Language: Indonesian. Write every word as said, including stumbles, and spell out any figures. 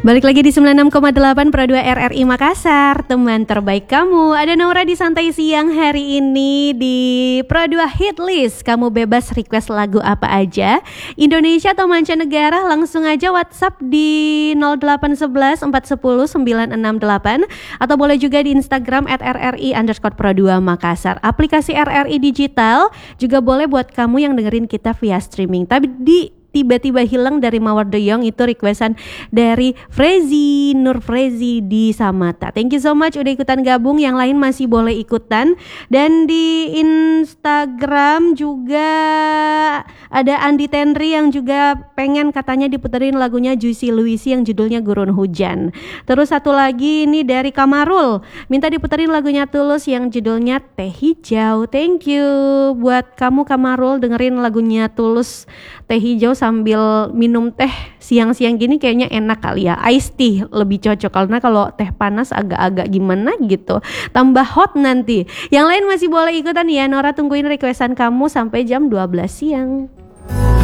Balik lagi di sembilan puluh enam koma delapan Pro dua R R I Makassar, teman terbaik kamu. Ada Nora di Santai Siang hari ini di Pro dua Hit List. Kamu bebas request lagu apa aja, Indonesia atau mancanegara, langsung aja WhatsApp di nol delapan satu satu empat satu nol sembilan enam delapan atau boleh juga di Instagram at R R I underscore Pro dua Makassar. Aplikasi R R I Digital juga boleh buat kamu yang dengerin kita via streaming. Tapi di tiba-tiba hilang dari Mawar De Jong itu requestan dari Frezi, Nur Frezi di Samata. Thank you so much udah ikutan gabung, yang lain masih boleh ikutan. Dan di Instagram juga ada Andi Tenri yang juga pengen katanya diputerin lagunya Juicy Luisi yang judulnya Gurun Hujan. Terus satu lagi ini dari Kamarul, minta diputerin lagunya Tulus yang judulnya Teh Hijau. Thank you buat kamu Kamarul, dengerin lagunya Tulus Teh Hijau sambil minum teh siang-siang gini kayaknya enak kali ya. Ice tea lebih cocok karena kalau teh panas agak-agak gimana gitu, tambah hot nanti. Yang lain masih boleh ikutan ya. Nora tungguin requestan kamu sampai jam dua belas siang.